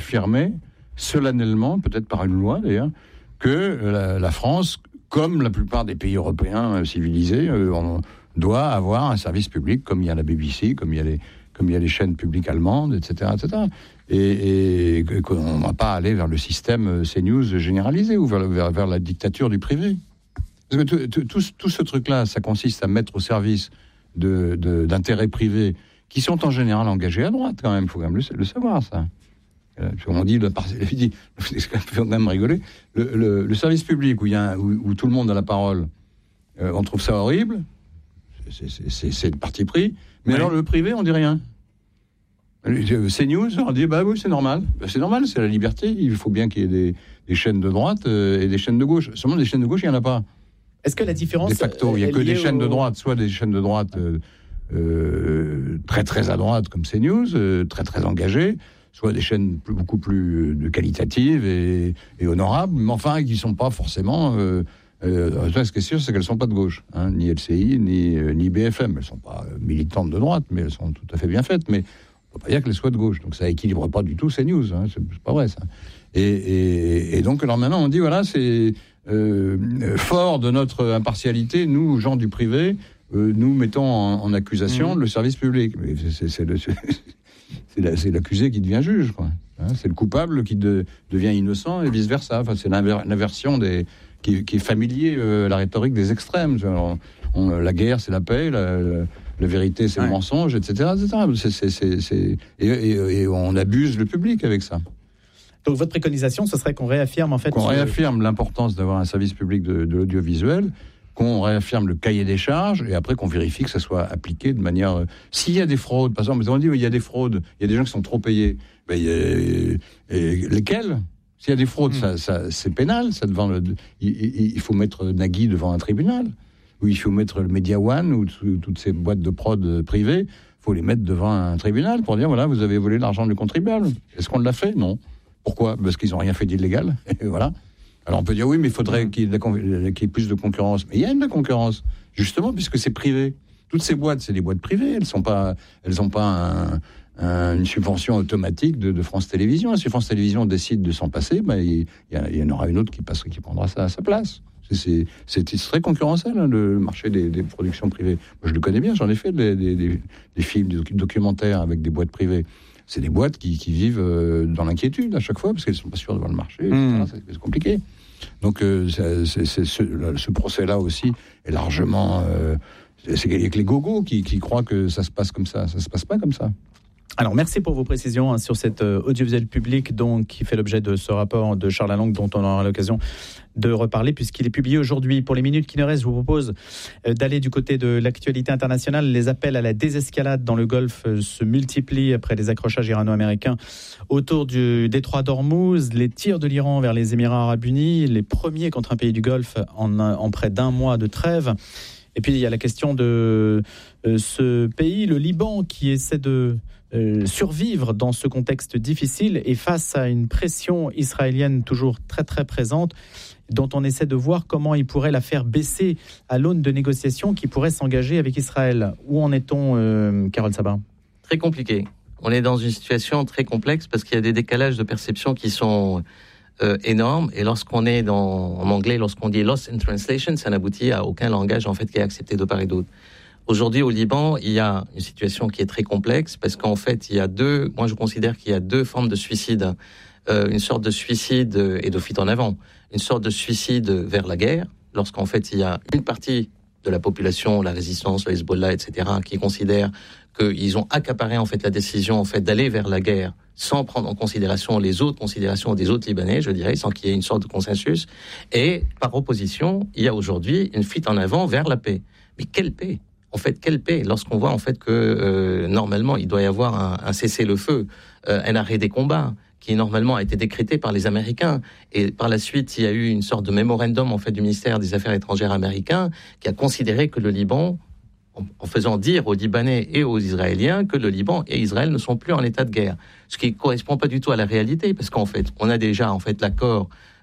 affirmer solennellement, peut-être par une loi d'ailleurs, que la France, comme la plupart des pays européens civilisés, on doit avoir un service public, comme il y a la BBC, comme il y a les chaînes publiques allemandes, etc., etc. Et qu'on ne va pas aller vers le système CNews généralisé ou vers la dictature du privé. Parce que tout ce truc-là, ça consiste à mettre au service d'intérêts privés qui sont en général engagés à droite, quand même. Il faut quand même le savoir, ça. On dit, il faut quand même rigoler. Le service public où tout le monde a la parole, on trouve ça horrible. C'est le parti pris. Mais alors le privé, on dit rien. CNews, on dit oui, c'est normal. C'est normal, c'est la liberté. Il faut bien qu'il y ait des chaînes de droite et des chaînes de gauche. Seulement des chaînes de gauche, il n'y en a pas. Est-ce que la différence... De facto, il n'y a que des chaînes de droite, soit des chaînes de droite très très à droite comme CNews, très très engagées, soit des chaînes beaucoup plus qualitatives et honorables, mais enfin qui ne sont pas forcément... ce qui est sûr, c'est qu'elles ne sont pas de gauche, hein, ni LCI, ni BFM. Elles ne sont pas militantes de droite, mais elles sont tout à fait bien faites. Mais on ne peut pas dire qu'elles soient de gauche. Donc ça n'équilibre pas du tout CNews. Hein, c'est pas vrai, ça. Et donc, alors maintenant, on dit, voilà, c'est fort de notre impartialité, nous, gens du privé, nous mettons en accusation le service public. Mais c'est l'accusé qui devient juge, quoi. Hein, c'est le coupable qui devient innocent et vice-versa. Enfin, c'est l'inversion qui est familier à la rhétorique des extrêmes. La guerre, c'est la paix, la vérité, c'est le mensonge, etc. Et on abuse le public avec ça. Donc votre préconisation, ce serait qu'on réaffirme en fait... Qu'on réaffirme l'importance d'avoir un service public de l'audiovisuel, qu'on réaffirme le cahier des charges, et après qu'on vérifie que ça soit appliqué de manière... S'il y a des fraudes, par exemple, on dit il y a des fraudes, il y a des gens qui sont trop payés, lesquels ? S'il y a des fraudes, ça, c'est pénal. Ça il faut mettre Nagui devant un tribunal. Ou il faut mettre le Media One ou toutes ces boîtes de prod privées. Il faut les mettre devant un tribunal pour dire, voilà, vous avez volé l'argent du contribuable. Est-ce qu'on l'a fait ? Non. Pourquoi ? Parce qu'ils n'ont rien fait d'illégal. Et voilà. Alors on peut dire, oui, mais il faudrait qu'il y ait plus de concurrence. Mais il y a de la concurrence, justement, puisque c'est privé. Toutes ces boîtes, c'est des boîtes privées. Elles n'ont pas une subvention automatique de France Télévisions. Si France Télévisions décide de s'en passer, il y en aura une autre qui prendra ça à sa place. C'est très concurrentiel, hein, le marché des productions privées. Moi, je le connais bien, j'en ai fait des films, des documentaires avec des boîtes privées. C'est des boîtes qui vivent dans l'inquiétude à chaque fois, parce qu'elles ne sont pas sûres d'avoir le marché, etc. C'est compliqué. Donc, ce procès-là aussi est largement... c'est avec les gogos qui croient que ça se passe comme ça. Ça ne se passe pas comme ça. Alors, merci pour vos précisions sur cet audiovisuel public donc, qui fait l'objet de ce rapport de Charles Lalangue dont on aura l'occasion de reparler puisqu'il est publié aujourd'hui. Pour les minutes qui nous restent, je vous propose d'aller du côté de l'actualité internationale. Les appels à la désescalade dans le Golfe se multiplient après les accrochages irano-américains autour du détroit d'Ormuz, les tirs de l'Iran vers les Émirats arabes unis, les premiers contre un pays du Golfe en près d'un mois de trêve. Et puis, il y a la question de ce pays, le Liban, qui essaie de survivre dans ce contexte difficile et face à une pression israélienne toujours très très présente, dont on essaie de voir comment il pourrait la faire baisser à l'aune de négociations qui pourraient s'engager avec Israël. Où en est-on, Carole Sabin ? Très compliqué. On est dans une situation très complexe parce qu'il y a des décalages de perception qui sont énormes. Et lorsqu'on est en anglais, lorsqu'on dit lost in translation, ça n'aboutit à aucun langage en fait qui est accepté de part et d'autre. Aujourd'hui, au Liban, il y a une situation qui est très complexe parce qu'en fait, moi je considère qu'il y a deux formes de suicide. Une sorte de suicide et de fuite en avant. Une sorte de suicide vers la guerre, lorsqu'en fait, il y a une partie de la population, la résistance, le Hezbollah, etc., qui considèrent qu'ils ont accaparé en fait la décision en fait d'aller vers la guerre sans prendre en considération les autres considérations des autres Libanais, je dirais, sans qu'il y ait une sorte de consensus. Et par opposition, il y a aujourd'hui une fuite en avant vers la paix. Mais quelle paix ? En fait, quelle paix ? Lorsqu'on voit en fait que normalement il doit y avoir un cessez-le-feu, un arrêt des combats, qui normalement a été décrété par les Américains. Et par la suite, il y a eu une sorte de mémorandum en fait du ministère des Affaires étrangères américain qui a considéré que le Liban, en faisant dire aux Libanais et aux Israéliens que le Liban et Israël ne sont plus en état de guerre. Ce qui ne correspond pas du tout à la réalité, parce qu'en fait, on a déjà en fait l'accord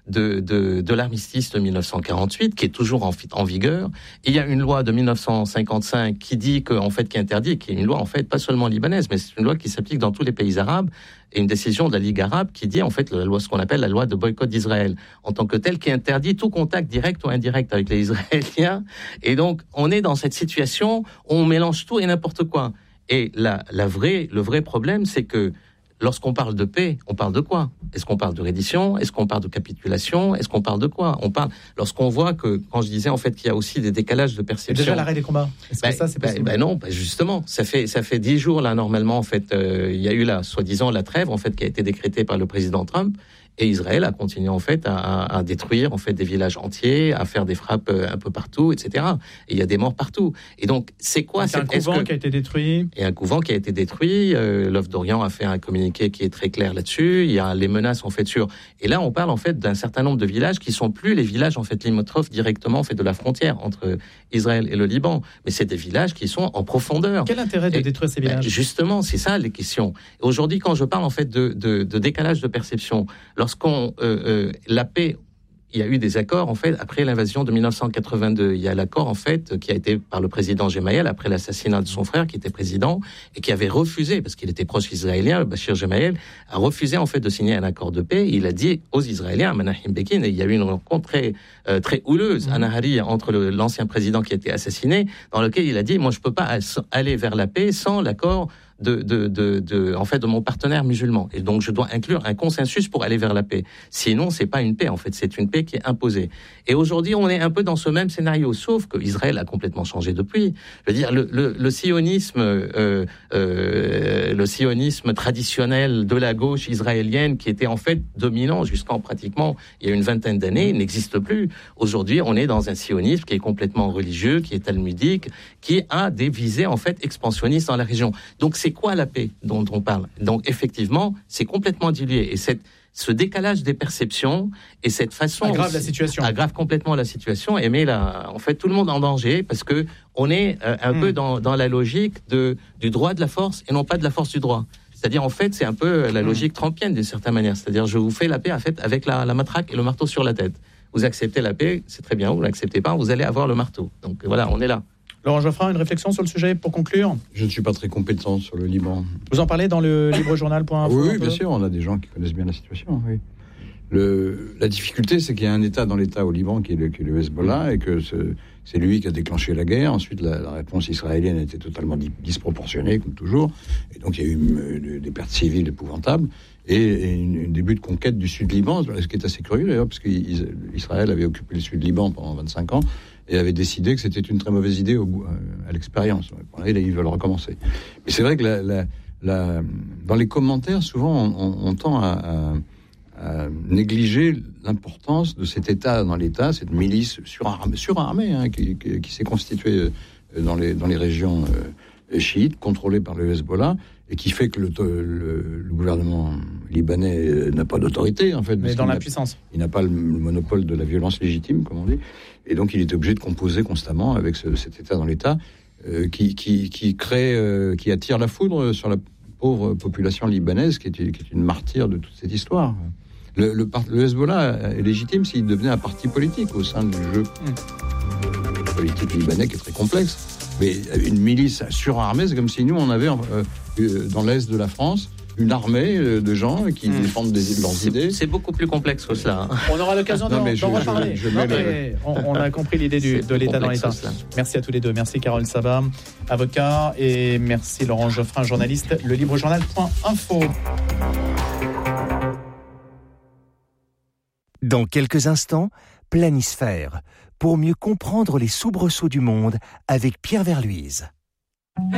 de l'armistice de 1948, qui est toujours en vigueur. Et il y a une loi de 1955 qui dit qui est une loi, en fait, pas seulement libanaise, mais c'est une loi qui s'applique dans tous les pays arabes, et une décision de la Ligue arabe qui dit, en fait, la loi, ce qu'on appelle la loi de boycott d'Israël, en tant que telle, qui interdit tout contact direct ou indirect avec les Israéliens. Et donc, on est dans cette situation où on mélange tout et n'importe quoi. Et le vrai problème, c'est que lorsqu'on parle de paix, on parle de quoi? Est-ce qu'on parle de reddition? Est-ce qu'on parle de capitulation? Est-ce qu'on parle de quoi? Lorsqu'on voit que, quand je disais en fait qu'il y a aussi des décalages de perception. Et déjà l'arrêt des combats. Est-ce que ça c'est possible? Non, justement, ça fait 10 jours là normalement en fait, il y a eu soi-disant la trêve en fait qui a été décrétée par le président Trump. Et Israël a continué en fait à détruire en fait des villages entiers, à faire des frappes un peu partout, etc. Et il y a des morts partout. Et donc c'est quoi? C'est un couvent qui a été détruit. Et un couvent qui a été détruit. L'Oeuf d'Orient a fait un communiqué qui est très clair là-dessus. Il y a les menaces en fait sur. Et là on parle en fait d'un certain nombre de villages qui sont plus les villages en fait limitrophes directement en fait de la frontière entre Israël et le Liban, mais c'est des villages qui sont en profondeur. Quel intérêt de détruire ces villages? Justement, c'est ça les questions. Aujourd'hui, quand je parle en fait de décalage de perception, lorsqu'on la paix, il y a eu des accords en fait après l'invasion de 1982. Il y a l'accord en fait qui a été par le président Gemayel après l'assassinat de son frère qui était président et qui avait refusé parce qu'il était proche israélien. Bachir Gemayel a refusé en fait de signer un accord de paix. Il a dit aux Israéliens, Menachem Begin, et il y a eu une rencontre très houleuse à Nahari entre l'ancien président qui a été assassiné, dans lequel il a dit moi je peux pas aller vers la paix sans l'accord de mon partenaire musulman. Et donc, je dois inclure un consensus pour aller vers la paix. Sinon, c'est pas une paix, en fait. C'est une paix qui est imposée. Et aujourd'hui, on est un peu dans ce même scénario, sauf que Israël a complètement changé depuis. Je veux dire, le sionisme traditionnel de la gauche israélienne, qui était en fait dominant jusqu'en pratiquement, il y a une vingtaine d'années, n'existe plus. Aujourd'hui, on est dans un sionisme qui est complètement religieux, qui est talmudique, qui a des visées, en fait, expansionnistes dans la région. Donc, c'est quoi la paix dont on parle? Donc, effectivement, c'est complètement dilué. Et ce décalage des perceptions et cette façon aggrave la situation. Aggrave complètement la situation et met en fait tout le monde en danger parce que on est un peu dans la logique du droit de la force et non pas de la force du droit. C'est-à-dire, en fait, c'est un peu la logique trumpienne d'une certaine manière. C'est-à-dire, je vous fais la paix en fait, avec la matraque et le marteau sur la tête. Vous acceptez la paix, c'est très bien. Vous l'acceptez pas, vous allez avoir le marteau. Donc voilà, on est là. Laurent Geoffrin, une réflexion sur le sujet pour conclure? Je ne suis pas très compétent sur le Liban. Vous en parlez dans le LibreJournal.info? Oui, bien sûr, on a des gens qui connaissent bien la situation. Oui. La difficulté, c'est qu'il y a un État dans l'État au Liban qui est le Hezbollah et que c'est lui qui a déclenché la guerre. Ensuite, la réponse israélienne était totalement disproportionnée, comme toujours. Et donc, il y a eu des pertes civiles épouvantables et un début de conquête du Sud-Liban, ce qui est assez curieux d'ailleurs, parce qu'Israël avait occupé le Sud-Liban pendant 25 ans et avait décidé que c'était une très mauvaise idée à l'expérience. Là, ils veulent recommencer. Mais c'est vrai que dans les commentaires, souvent, on tend à négliger l'importance de cet État dans l'État, cette milice surarmée qui s'est constituée dans les régions chiites, contrôlées par le Hezbollah, et qui fait que le gouvernement libanais n'a pas d'autorité, en fait. Mais dans l'impuissance. Il n'a pas le monopole de la violence légitime, comme on dit, et donc il est obligé de composer constamment avec cet État dans l'État qui attire la foudre sur la pauvre population libanaise, qui est une martyre de toute cette histoire. Le Hezbollah est légitime s'il devenait un parti politique au sein du jeu politique libanais qui est très complexe. Mais une milice surarmée, c'est comme si nous, on avait dans l'est de la France une armée de gens qui défendent leurs idées. C'est beaucoup plus complexe que cela. On aura l'occasion d'en reparler. On a compris l'idée de l'État dans l'État. Merci à tous les deux. Merci Carole Sabat, avocat, et merci Laurent Geoffrin, journaliste, le LibreJournal.info. Dans quelques instants, Planisphère, pour mieux comprendre les soubresauts du monde avec Pierre Verluise.